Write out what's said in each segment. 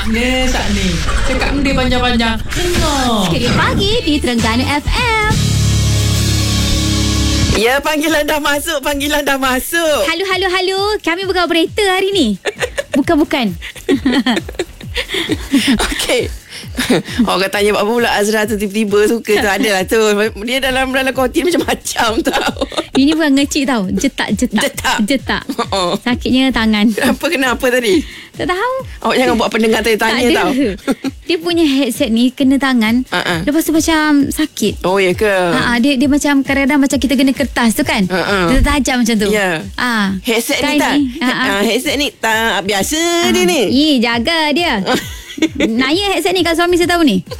Tak ni. Cakap dia panjang-panjang. Dengar. Kerja pagi di Terengganu FM. Ya, panggilan dah masuk. Halo. Kami bukan operator hari ni. Bukan. Okey. Orang tanya apa pula Azra tu tiba-tiba suka tu. Adalah tu. Dia dalam konti macam-macam tau. Ini bukan ngecik tau. Jetak. Sakitnya tangan. Kenapa tadi? Tak tahu. Awak jangan buat pendengar tanya tau. Dia punya headset ni kena tangan. Lepas tu macam sakit. Oh ya ke? Dia macam kadang-kadang macam kita kena kertas tu kan. Dia tajam macam tu. Ya. Headset ni tak. Headset ni tak biasa dia ni. Jaga dia. Naya headset ni kalau suami saya tahu ni.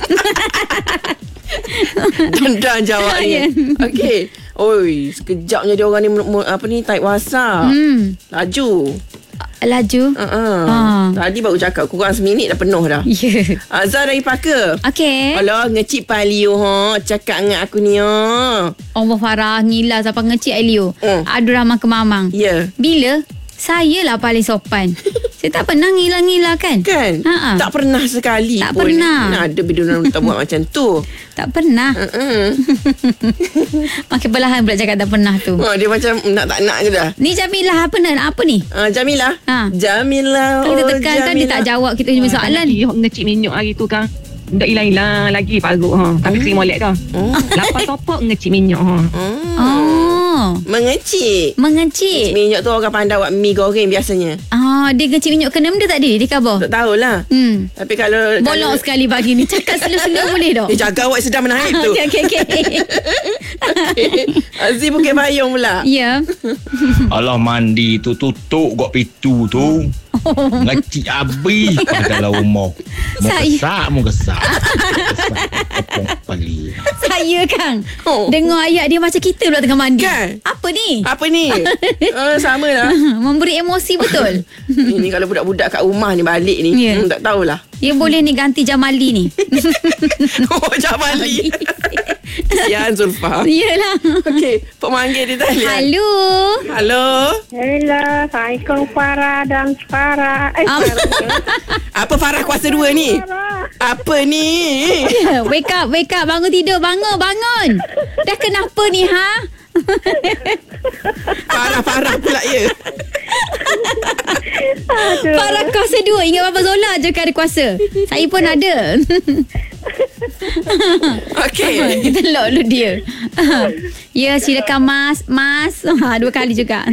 Dan jawabnya. Okey. Oi, sekejapnya dia orang ni type WhatsApp. Laju. Tadi baru cakap kurang seminit dah penuh dah. Ya. Azhar dari Paka. Okey. Alah, ngecik Palio cakap dengan aku ni Allah Farah ngilas apa ngecik Elio. Aduh ramah ke mamang. Ya. Bila? Saya lah paling sopan. Saya tak pernah ngilang-ngilang kan? Kan? Tak pernah sekali tak pun. Pernah. Ada bidang tak buat macam tu. Tak pernah. Makin perlahan pula cakap tak pernah tu. Dia macam tak nak je dah. Ni Jamilah apa ni? Jamilah. Jamilah. Kita tekankan dia tak jawab kita punya soalan. Ngecik minyak hari tu kan. Tak hilang-hilang lagi parut tapi kering molek dah. Lapas topok ngecik minyak Mengecik minyak tu orang pandai buat mi goreng biasanya. Dia ngecik minyak kena benda tak dia? Dia khabar? Tak tahulah. Tapi kalau bolok sekali pagi ni. Cakap slow-slow boleh tak? Dia jaga awak sedang menaik tu. Okey. Aziz Bukit Bayung pula. Ya. Alah mandi tu tutup gok pintu tu. Ngecik habis dalam rumah. Mau kesak. Saya kan dengar ayat dia macam kita pula tengah mandi kan? Apa ni? Sama lah. Memberi emosi betul. Ini kalau budak-budak kat rumah ni balik ni tak tahulah. Dia boleh ni ganti Jamali ni. Jamali. Kesian Zulfa. Yelah. Okey, pemanggil di talian. Halo. Hello, Assalamualaikum Farah dan Farah. Apa Farah kuasa 2 ni? Apa ni? Wake up. Bangun tidur. Bangun. Dah kenapa ni Farah pula ya. Farah kuasa 2. Ingat Bapa Zola je kan ada kuasa. Saya pun ada. Okey. Kita lock dulu dia. Ya, silakan Mas. 2 kali juga.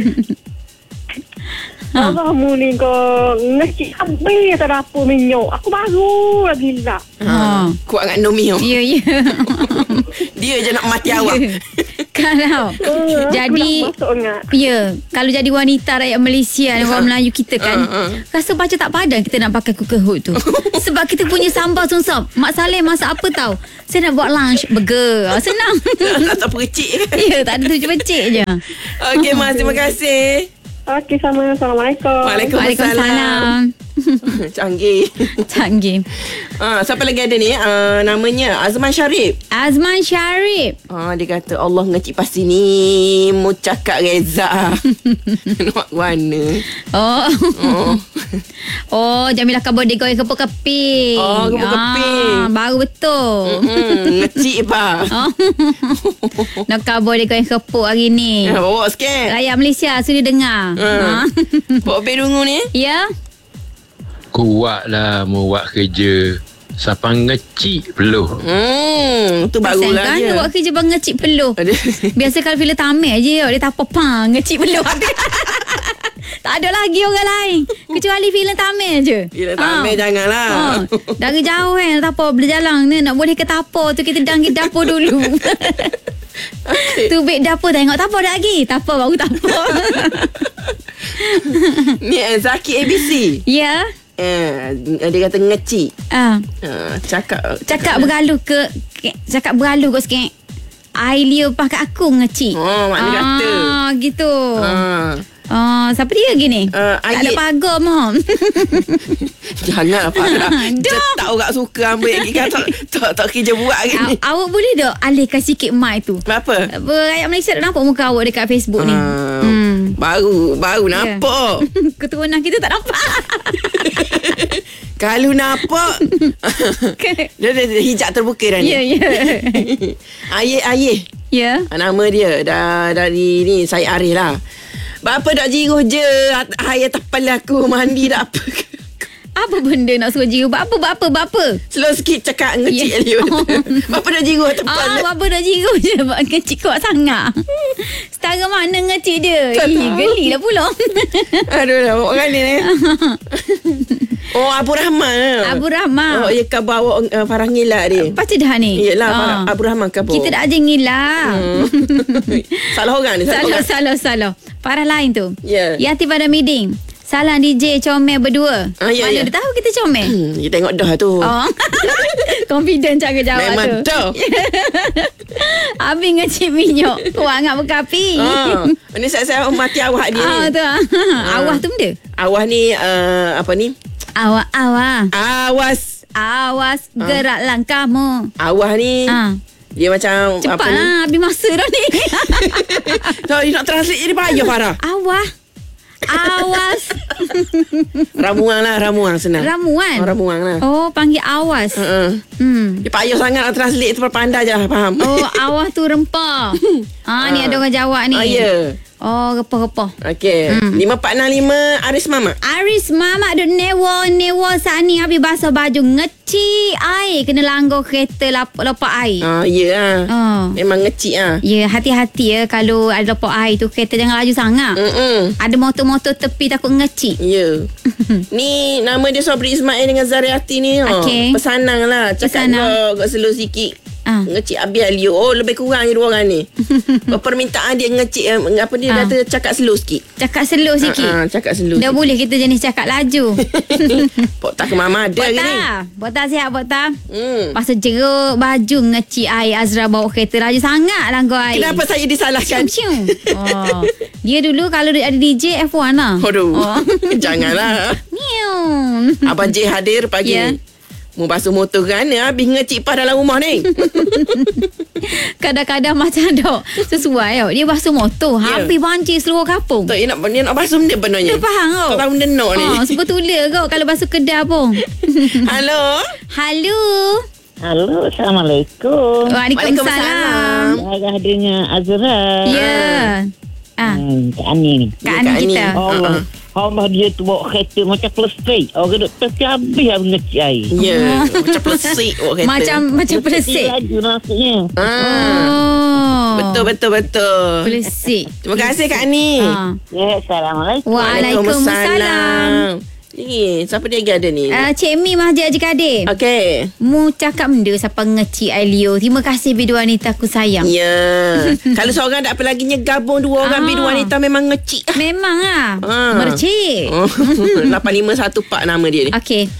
Kamu ni kau ngecik habis tak dapur minyak. Aku baru lagi lah. Kuat dengan Nomi. Ya. Dia je nak mati awak. Kalau jadi kalau jadi wanita rakyat Malaysia dan orang Melayu kita kan rasa macam tak padan kita nak pakai cooker hood tu. Sebab kita punya sambal sunsap. Mak Saleh masak apa tahu? Saya nak buat lunch burger. Senang. Tak percik kan? Ya, tak ada tujuh percik je. Okey Mas, terima kasih. Okey, Assalamualaikum. Waalaikumsalam. Canggih. Siapa lagi ada ni? Namanya Azman Syarif. Dia kata Allah ngecik pasti ni mau cakap Reza. Nak warna. Jamilah kabur dia goyang kepuk-keping. Kepuk-keping. Baru betul. Ngecik pa. Nak kabur dia goyang kepuk hari ni. Bawa sikit. Rakyat Malaysia sudah dengar. Bawa bedungu ni. Ya. Kuatlah mau buat kerja. Siapa ngecik peluh. Tu barulah dia. Buat kerja bang ngecik peluh. Biasa kalau filem Tamil je dia tak apa-apa ngecik peluh. Tak ada lagi orang lain kecuali filem Tamil je. Filem Tamil janganlah. Dari jauh kan tak apa berjalan ni nak boleh ke tapau tu kita dangit dapur dulu. Tu beg dapur tengok tak apa dah lagi. Tak apa baru tak apa. Ni Zaki ABC. Ya. Dia kata ngecik. Cakap bergaluh kot sikit. Ailia pakai aku ngecik. Maknanya kata. Gitu. Siapa dia gini? Tak ada pagar mom. Janganlah Farah. Tak orang suka ambil lagi kan. Tak kerja buat gini. Awak boleh tak alihkan sikit mic tu? Apa? Rakyat Malaysia tak nampak muka awak dekat Facebook ni. Baru nampak. Keturunan kita tak nampak. Kalau nampak dia hijab terbuka dah ni. Ya, ya. Ayah. Ya. Nama dia dari ni saya Arif lah. Bapa dak jiruh je ayah tapal aku mandi dak apa. Apa benda nak suruh jiru? Bapa? Slow sikit cakap ngecik dia. Bapa dak jiruh tapal. Bapa dah jiru je. Ngecik kuat sangat. Setara mana ngecik dia? Geli lah pula. Aduh lah, orang ni. Oh, Abu Rahman. Abu Rahman. Oh, ia khabar awak Farah ngilak dia. Baca dah ni. Yelah, Abu Rahman khabar. Kita dah aja ngilak. Salah orang ni. Salah. Farah lain tu. Ya. Yati pada meeting. Salah DJ comel berdua. Ya, Mana dia tahu kita comel? Dia tengok dah tu. Oh. Confident cara jawab Memang tu. dah. Habis ngecip minyak. Kuat sangat berkapi. Ini saya mati awak dia ni. Tu. Awah tu benda? Awak ni apa ni? Awah. Awas Gerak langkahmu. Awah ni dia macam cepat apa ni? lah. Habis masa dah ni. Tak, dia nak translate jadi payah Farah. Awas. Ramuan senang. Ramuan. Ramuan lah. Oh, panggil awas. Dia payah sangat nak translate tu, pandai je lah, faham. Oh, awas tu rempah. Ni ada orang jawab ni. Ya. Oh, repah-repah. Okey. 5465 Aris Mamat. Aris Mamat duk newa saat ni habis basuh baju ngecik air kena langgar kereta lopak air. Ya. Memang ngecik ah. Ya, hati-hati ya kalau ada lopak air tu kereta jangan laju sangat. Ada motor-motor tepi takut ngecik. Ya. Ni nama dia Sobri Ismail dengan Zariati ni. Okey. Pesanang lah. Cakap agak slow sikit. Ngecik Abi Aliu. Oh, lebih kurang ni dua orang ni. Permintaan dia ngecik apa dia kata cakap slow sikit. Cakap slow sikit. Cakap slow. Dah boleh kita jenis cakap laju. Pok tak ke mama ada ke ni? Buat tak sihat buat tak? Pasal jeruk baju ngecik air Azra bawa kereta laju sangat langgar air. Kenapa saya disalahkan? Dia dulu kalau ada DJ F1 lah. Aduh. Janganlah. Abang J hadir pagi ni. Mu basuh motor kan habis ngecik pas dalam rumah ni. Kadang-kadang macam dok sesuai tau. Dia basuh motor habis banjir seluruh kampung. Tak, dia nak basuh benda benarnya. Dia faham kau. Tak tahu benda nak ni. Sebetulnya kau kalau basuh kedai pun. Halo. Halo, Assalamualaikum. Waalaikumsalam. Saya dengan Azra. Ya. Kak Ani ni. Kak Ani kita. Allah dia tu bawa kereta macam plastik. Orang duduk plastik habis ngecik air. Ya, macam plastik bawa kereta. Macam plastik. Laju maksudnya. Betul. Plastik. Terima kasih Kak Ani. Ya, Assalamualaikum. Waalaikumsalam. Ni, siapa dia ada ni? Cik Mi Mahdi Haji Kadir. Okey. Mu cakap benda siapa ngecik air Leo. Terima kasih bidu wanita aku sayang. Ya. Kalau seorang tak apa lagi gabung dua orang bidu wanita memang ngecik. Memang lah. Mercik. 8514 nama dia ni. Okey.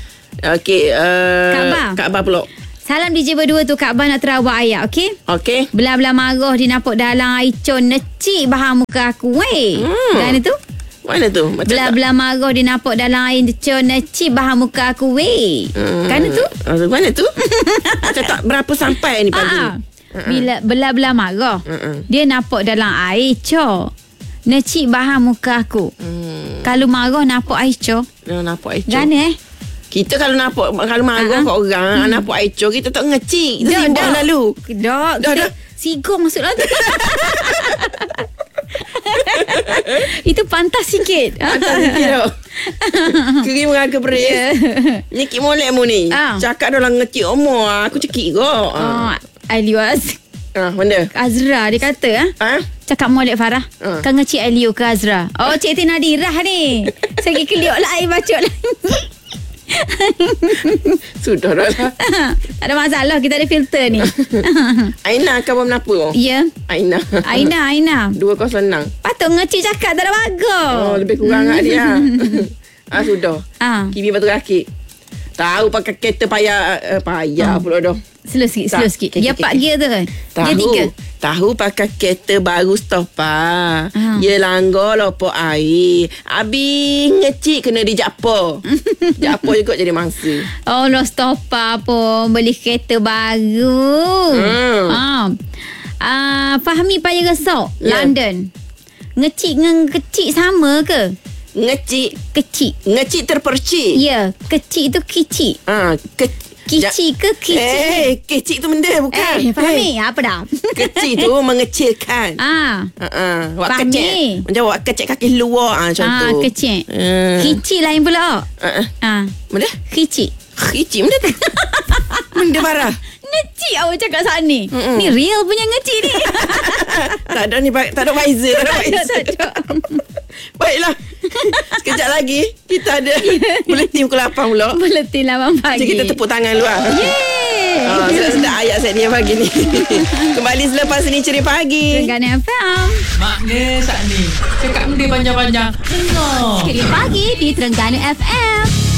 Kaabah pula. Salam DJ berdua tu Kak Abah nak terawak ayat, okey? Okey. Belah-belah marah dia nampak dalam air con necik bahan muka aku, weh. Kan tu? Mana tu? Belah-belah marah dia nampak dalam air con necik bahan muka aku, weh. Kan tu? Mana tu? Macam tak berapa sampai ni pagi. Bila belah-belah marah, dia nampak dalam air con necik bahan muka aku. Kalau marah nampak air con. Nampak air con. Kan kita kalau marah kat orang, nampak air con, kita tak ngecik. Kita simbah lalu. Dah. Sigong masuk lalu. Itu pantas sikit. Kering mengaga beris. Ni Kik molek mu ni. Cakap dalam ngecik umur. Aku cekik kok. Aliwas. Mana? Azra dia kata cakap molek Farah. Kan ngecik Alio ke Azra? Oh, Cik Tina Nadirah ni. Saya keliuk lah air bacot lah. Sudah dah lah. Ada masalah, kita ada filter ni. Aina khabar menapa? Ya. Aina 206. Patut ngecik cakap tak ada bagus. Lebih kurang kat dia. Sudah. Kimi batu kaki. Tahu pakai kereta payah pula dah. Slow sikit. Dia 4 gear tu kan? Dia 3. Tahu pakai kereta baru stopper. Dia langgar lopak air. Habis ngecik kena di Japo. Japo juga jadi mangsa. Oh, lo stopper pun beli kereta baru. Fahmi Paya Resok, London. Ngecik dengan kecik sama ke? Ngecik. Kecil. Ngecik terpercik. Ya, kecil tu kicik. Kicik ke kicik? Kecik tu benda bukan. Fahami? Apa dah? Kecil tu mengecilkan. Wak Fahmi. kecik. Macam wak kecik kaki luar macam tu. Kecil. Kicik lain pula. Benda? Kicik. Kicik benda tu. Benda parah. Ngecik awak cakap saat ni. Ni real punya ngecik ni. Tak ada ni, tak ada Pfizer. Tak ada. Baiklah. Sekejap lagi kita ada buletin pukul 8 pula. Buletin 8 pagi. Jadi kita tepuk tangan luar. Yeay. Sedap ayat saya ni pagi ni. Kembali selepas ni Ceria Pagi. Terengganu FM. Maknya saat ni cakap benda panjang-panjang. Dengar. Ceria Pagi di Terengganu FM.